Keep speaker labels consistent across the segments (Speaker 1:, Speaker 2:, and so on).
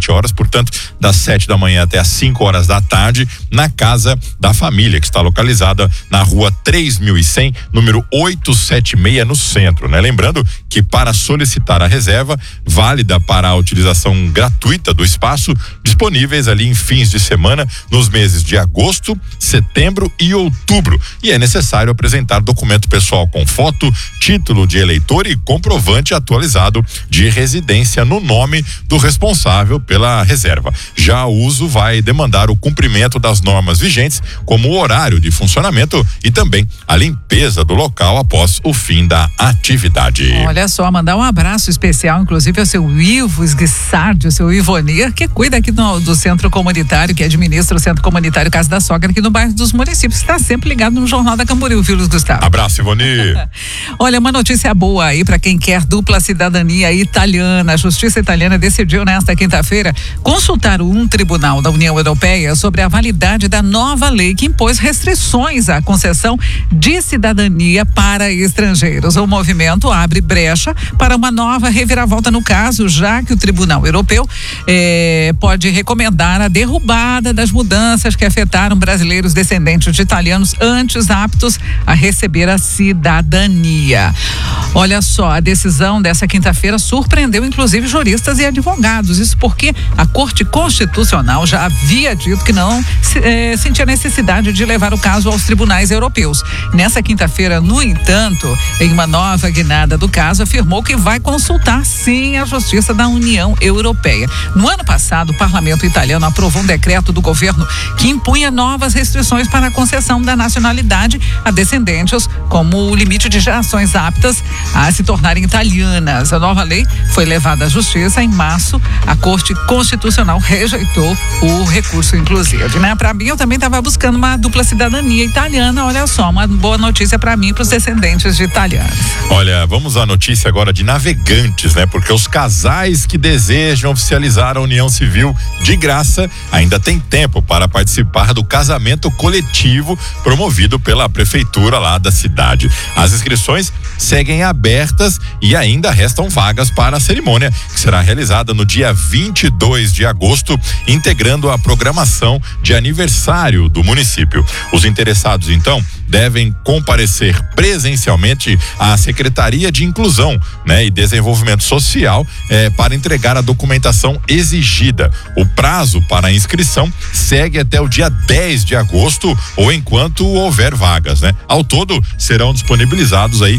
Speaker 1: 20 horas, portanto, das 7 da manhã até as 5 horas da tarde, na Casa da Família, que está localizada na rua 3100, número 876, no centro, né? Lembrando que para solicitar a reserva, válida para a utilização gratuita do espaço, disponíveis ali em fins de semana, nos meses de agosto, setembro e outubro. E é necessário apresentar documento pessoal com foto, título de eleitor e comprovante atualizado de residência no nome do responsável pela reserva. Já o uso vai demandar o cumprimento das normas vigentes, como o horário de funcionamento e também a limpeza do local após o fim da atividade.
Speaker 2: Olha só, mandar um abraço especial, inclusive, ao seu Ivo Esguissardi, o seu Ivonir, que cuida aqui do centro comunitário, que administra o centro comunitário Casa da Sogra, aqui no bairro dos Municípios, está sempre ligado no Jornal da Camboriú, viu, Luiz Gustavo?
Speaker 1: Abraço, Ivonir.
Speaker 2: Olha, uma notícia boa aí para quem quer dupla cidadania italiana. A Justiça Italiana decidiu nesta quinta-feira consultar um tribunal da União Europeia sobre a validade da nova lei que impôs restrições à concessão de cidadania para estrangeiros. O movimento abre brecha para uma nova reviravolta no caso, já que o Tribunal Europeu pode recomendar a derrubada das mudanças que afetaram brasileiros descendentes de italianos antes aptos a receber a cidadania. Olha só, a decisão dessa quinta-feira surpreendeu inclusive juristas e advogados. Isso porque a Corte Constitucional já havia dito que não sentia necessidade de levar o caso aos tribunais europeus. Nessa quinta-feira, no entanto, em uma nova guinada do caso, afirmou que vai consultar sim a Justiça da União Europeia. No ano passado, o parlamento italiano aprovou um decreto do governo que impunha novas restrições para a concessão da nacionalidade a descendentes, como o limite de gerações aptas a se tornarem italianas. A nova lei foi levada à Justiça em março. A Corte Constitucional rejeitou o recurso, inclusive, né? Para mim, eu também estava buscando uma dupla cidadania italiana. Olha só, uma boa notícia para mim e para os descendentes de italianos.
Speaker 1: Olha, vamos à notícia agora de Navegantes, né? Porque os casais que desejam oficializar a união civil de graça ainda tem tempo para participar do casamento coletivo promovido pela prefeitura lá da cidade. As inscrições seguem abertas e ainda restam vagas para a cerimônia, que será realizada no dia 22 de agosto, integrando a programação de aniversário do município. Os interessados, então, devem comparecer presencialmente à Secretaria de Inclusão, né, e Desenvolvimento Social para entregar a documentação exigida. O prazo para a inscrição segue até o dia 10 de agosto ou enquanto houver vagas, né? Ao todo, serão disponibilizados aí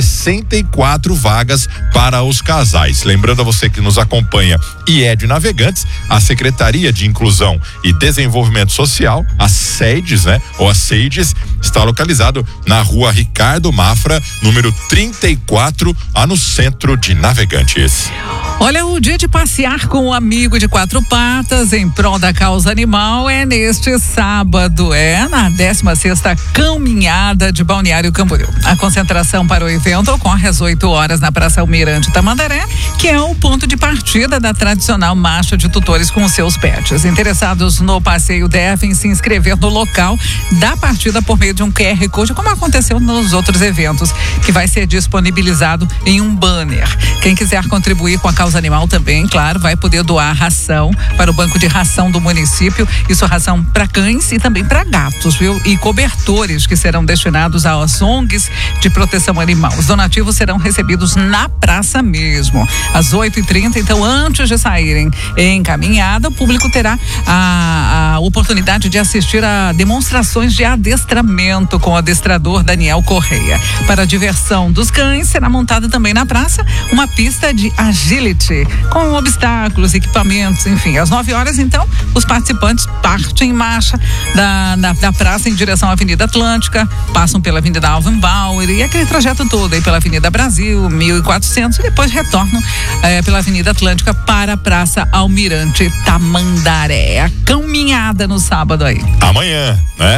Speaker 1: 64 vagas para os casais. Lembrando a você que nos acompanha e é de Navegantes, a Secretaria de Inclusão e Desenvolvimento Social, a SEIDES, né? Ou a SEIDES, está localizado na rua Ricardo Mafra, número 34, no centro de Navegantes.
Speaker 2: Olha, o dia de passear com um amigo de 4 patas em prol da causa animal é neste sábado, na 16ª Caminhada de Balneário Camboriú. A concentração para o evento ocorre às 8 horas na Praça Almirante Tamandaré, que é o ponto de partida da tradicional marcha de tutores com seus pets. Interessados no passeio devem se inscrever no local da partida por meio de um QR Code, como aconteceu nos outros eventos, que vai ser disponibilizado em um banner. Quem quiser contribuir com a causa animal também, claro, vai poder doar ração para o banco de ração do município. Isso, ração para cães e também para gatos, viu? E cobertores que serão destinados às ONGs de proteção animal. Os donativos serão recebidos na praça mesmo, às 8h30. Então, antes de saírem em caminhada, o público terá a oportunidade de assistir a demonstrações de adestramento com o adestrador Daniel Correia. Para a diversão dos cães, será montada também na praça uma pista de agility, com obstáculos, equipamentos, enfim. Às 9 horas, então, os participantes partem em marcha da praça em direção à Avenida Atlântica, passam pela Avenida Alvin Bauer e aquele trajeto todo aí pela Avenida Brasil, 1400, e depois retornam pela Avenida Atlântica para a Praça Almirante Tamandaré. A caminhada no sábado aí.
Speaker 1: Amanhã, né?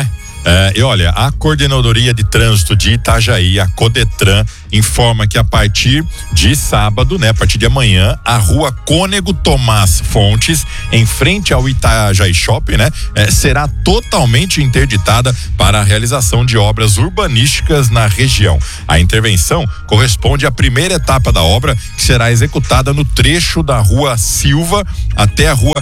Speaker 1: E olha, a Coordenadoria de Trânsito de Itajaí, a Codetran, informa que a partir de sábado, a partir de amanhã, a rua Cônego Tomás Fontes, em frente ao Itajaí Shopping, será totalmente interditada para a realização de obras urbanísticas na região. A intervenção corresponde à primeira etapa da obra, que será executada no trecho da rua Silva até a rua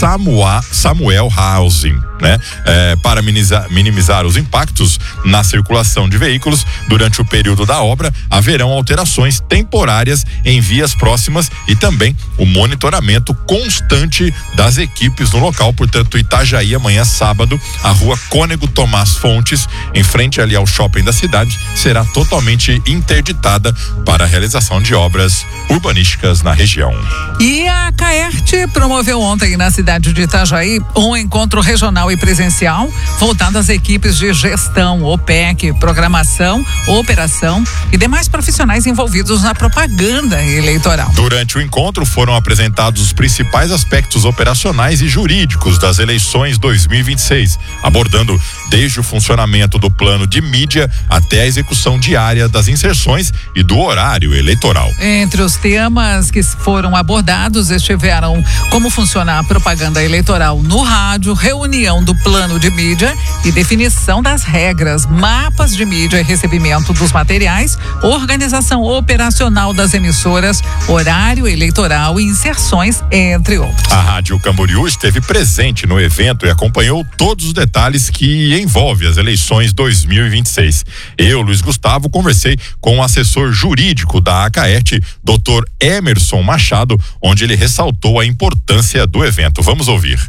Speaker 1: Samuel Housing, para minimizar os impactos na circulação de veículos durante o período da obra, haverão alterações temporárias em vias próximas e também o monitoramento constante das equipes no local. Portanto, Itajaí, amanhã sábado, a rua Cônego Tomás Fontes, em frente ali ao shopping da cidade, será totalmente interditada para a realização de obras urbanísticas na região.
Speaker 2: E a CAERT promoveu ontem na cidade de Itajaí um encontro regional e presencial voltado às equipes de gestão, OPEC, programação, operação e demais profissionais envolvidos na propaganda eleitoral.
Speaker 1: Durante o encontro foram apresentados os principais aspectos operacionais e jurídicos das eleições 2026, abordando desde o funcionamento do plano de mídia até a execução diária das inserções e do horário eleitoral.
Speaker 2: Entre os temas que foram abordados estiveram como funciona a propaganda eleitoral no rádio, reunião do plano de mídia e definição das regras, mapas de mídia e recebimento dos materiais, organização operacional das emissoras, horário eleitoral e inserções, entre outros.
Speaker 1: A Rádio Camboriú esteve presente no evento e acompanhou todos os detalhes que envolvem as eleições 2026. Eu, Luiz Gustavo, conversei com o assessor jurídico da ACAERT, Dr. Emerson Machado, onde ele ressaltou a importância do evento. Vamos ouvir.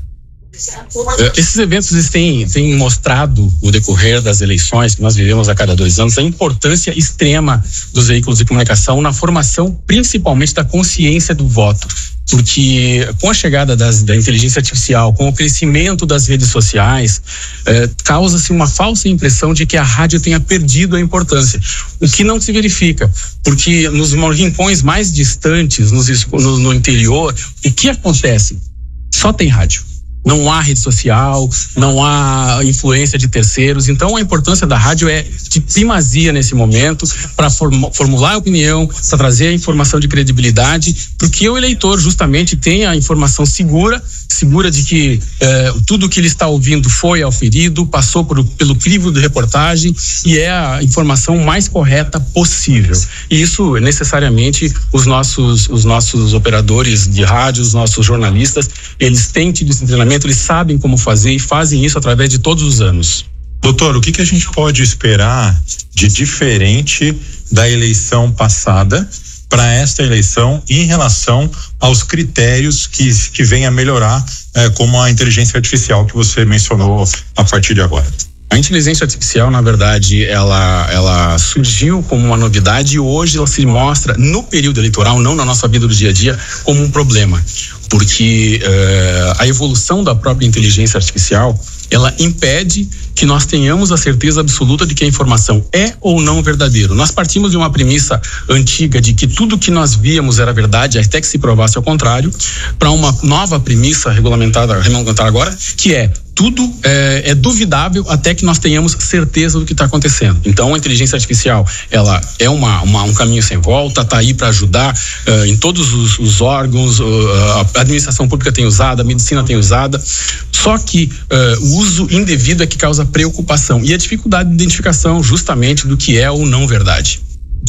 Speaker 3: Esses eventos têm mostrado, o decorrer das eleições que nós vivemos a cada 2 anos, a importância extrema dos veículos de comunicação na formação, principalmente da consciência do voto. Porque com a chegada da inteligência artificial, com o crescimento das redes sociais, causa-se uma falsa impressão de que a rádio tenha perdido a importância, o que não se verifica, porque nos rincões mais distantes, no interior, o que acontece? Só tem rádio. Não há rede social, não há influência de terceiros, então a importância da rádio é de primazia nesse momento para formular a opinião, para trazer a informação de credibilidade, porque o eleitor justamente tem a informação segura de que tudo que ele está ouvindo foi auferido, passou pelo crivo de reportagem e é a informação mais correta possível. E isso necessariamente os nossos operadores de rádio, os nossos jornalistas, eles têm tido esse treinamento, eles sabem como fazer e fazem isso através de todos os anos.
Speaker 4: Doutor, o que a gente pode esperar de diferente da eleição passada para esta eleição em relação aos critérios que vem a melhorar, como a inteligência artificial que você mencionou a partir de agora?
Speaker 3: A inteligência artificial, na verdade, ela surgiu como uma novidade e hoje ela se mostra no período eleitoral, não na nossa vida do dia a dia, como um problema. Porque a evolução da própria inteligência artificial, ela impede que nós tenhamos a certeza absoluta de que a informação é ou não verdadeira. Nós partimos de uma premissa antiga de que tudo que nós víamos era verdade, até que se provasse ao contrário, para uma nova premissa regulamentada agora, que é tudo é duvidável até que nós tenhamos certeza do que está acontecendo. Então, a inteligência artificial, ela é um caminho sem volta, está aí para ajudar em todos os órgãos, a administração pública tem usado, a medicina tem usado, só que o uso indevido é que causa preocupação e a dificuldade de identificação justamente do que é ou não verdade.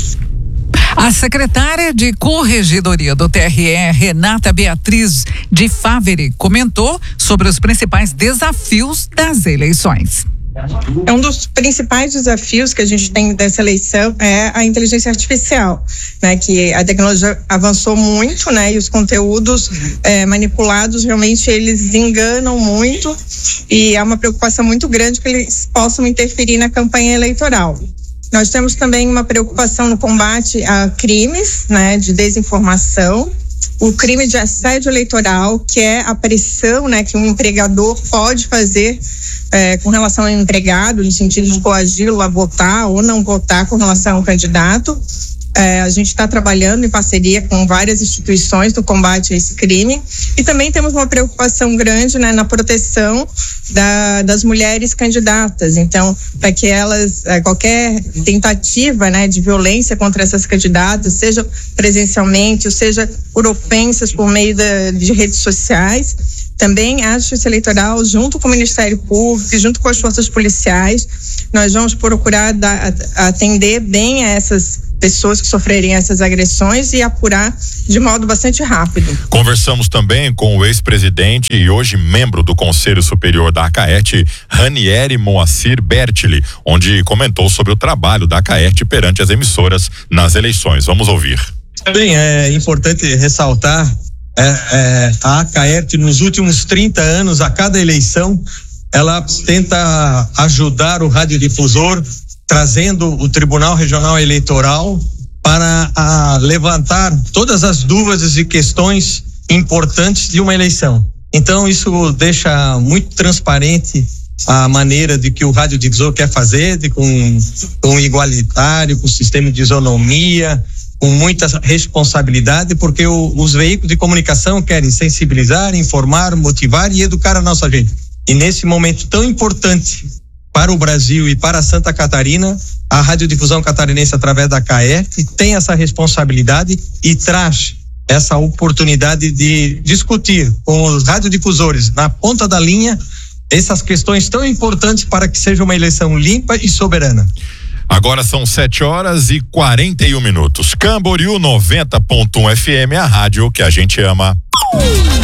Speaker 2: A secretária de Corregedoria do TRE, Renata Beatriz de Faveri, comentou sobre os principais desafios das eleições.
Speaker 5: Um dos principais desafios que a gente tem dessa eleição é a inteligência artificial, né? Que a tecnologia avançou muito, né? E os conteúdos manipulados realmente eles enganam muito e há uma preocupação muito grande que eles possam interferir na campanha eleitoral. Nós temos também uma preocupação no combate a crimes, né? De desinformação. O crime de assédio eleitoral, que é a pressão, né, que um empregador pode fazer com relação ao empregado, no sentido de coagi-lo a votar ou não votar com relação ao candidato. A gente está trabalhando em parceria com várias instituições no combate a esse crime e também temos uma preocupação grande, né, na proteção das mulheres candidatas. Então, para que elas, qualquer tentativa, né, de violência contra essas candidatas, seja presencialmente ou seja por ofensas por meio de redes sociais, também a Justiça Eleitoral, junto com o Ministério Público, junto com as forças policiais, nós vamos procurar atender bem a essas pessoas que sofrerem essas agressões e apurar de modo bastante rápido.
Speaker 1: Conversamos também com o ex-presidente e hoje membro do Conselho Superior da Acaete, Ranieri Moacir Bertili, onde comentou sobre o trabalho da Acaete perante as emissoras nas eleições. Vamos ouvir.
Speaker 6: Bem, é importante ressaltar a Acaete nos últimos 30 anos, a cada eleição, ela tenta ajudar o radiodifusor, trazendo o Tribunal Regional Eleitoral para levantar todas as dúvidas e questões importantes de uma eleição. Então, isso deixa muito transparente a maneira de que o radiodifusor quer fazer, com igualitário, com sistema de isonomia, com muita responsabilidade, porque os veículos de comunicação querem sensibilizar, informar, motivar e educar a nossa gente. E nesse momento tão importante para o Brasil e para Santa Catarina, a Radiodifusão Catarinense, através da Acaete, tem essa responsabilidade e traz essa oportunidade de discutir com os radiodifusores na ponta da linha essas questões tão importantes para que seja uma eleição limpa e soberana.
Speaker 1: Agora são 7h41. Camboriú 90.1 FM, a rádio que a gente ama.